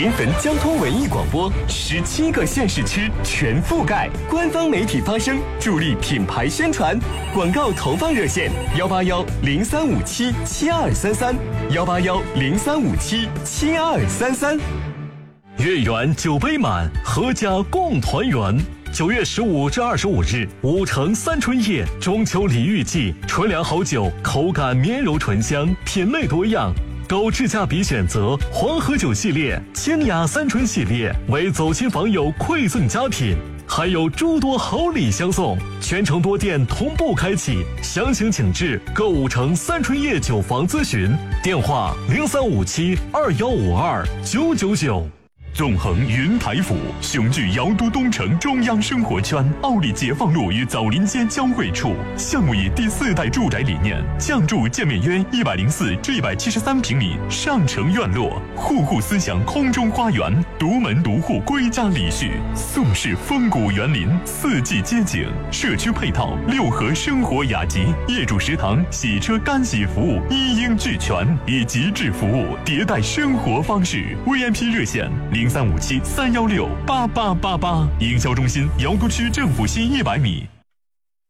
临汾交通文艺广播，17个县市区全覆盖，官方媒体发声，助力品牌宣传。广告投放热线：181-0357-7233，181-0357-7233。 月圆酒杯满，阖家共团圆。9月15至25日，5城三春夜中秋礼遇季，纯粮好酒，口感绵柔醇香，品类多样。购智驾比选择黄河酒系列、清雅三春系列，为走亲访友馈赠佳品，还有诸多好礼相送。全城多店同步开启，详情请至各5城三春夜酒房咨询，电话0357-2152-999。 纵横云台府，雄踞瑶都东城中央生活圈，奥利解放路与枣林街交汇处。项目以第4代住宅理念，降筑建面约104至173平米上城院落，户户思想空中花园，独门独户归家礼序，宋式风骨园林，4季街景，社区配套6合生活雅集，业主食堂、洗车干洗服务一应俱全，以极致服务迭代生活方式。VIP 热线0357-316-8888，营销中心瑶都区政府西100米。